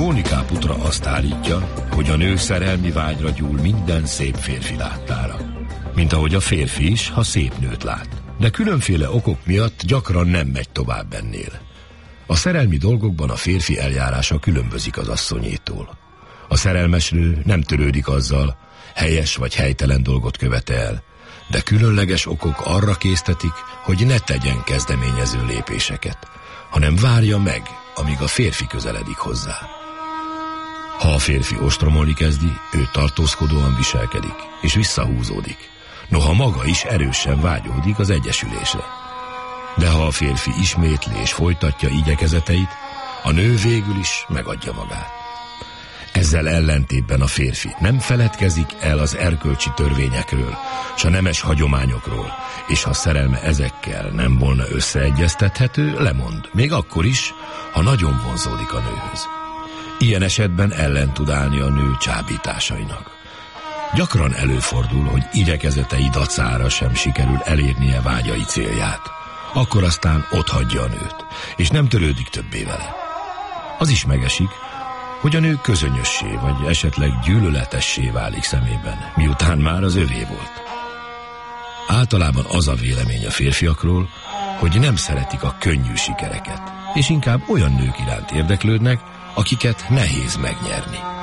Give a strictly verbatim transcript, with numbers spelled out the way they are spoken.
Góni Káputra azt állítja, hogy a nő szerelmi vágyra gyúl minden szép férfi láttára. Mint ahogy a férfi is, ha szép nőt lát. De különféle okok miatt gyakran nem megy tovább ennél. A szerelmi dolgokban a férfi eljárása különbözik az asszonyétól. A szerelmes nő nem törődik azzal, helyes vagy helytelen dolgot követel, de különleges okok arra késztetik, hogy ne tegyen kezdeményező lépéseket, hanem várja meg, amíg a férfi közeledik hozzá. Ha a férfi ostromolni kezdi, ő tartózkodóan viselkedik, és visszahúzódik. Noha maga is erősen vágyódik az egyesülésre. De ha a férfi ismétli és folytatja igyekezeteit, a nő végül is megadja magát. Ezzel ellentétben a férfi nem feledkezik el az erkölcsi törvényekről, s a nemes hagyományokról, és ha szerelme ezekkel nem volna összeegyeztethető, lemond, még akkor is, ha nagyon vonzódik a nőhöz. Ilyen esetben ellen tud állni a nő csábításainak. Gyakran előfordul, hogy igyekezetei dacára sem sikerül elérnie vágyai célját. Akkor aztán otthagyja a nőt, és nem törődik többé vele. Az is megesik, hogy a nő közönyössé vagy esetleg gyűlöletessé válik szemében, miután már az övé volt. Általában az a vélemény a férfiakról, hogy nem szeretik a könnyű sikereket, és inkább olyan nők iránt érdeklődnek, akiket nehéz megnyerni.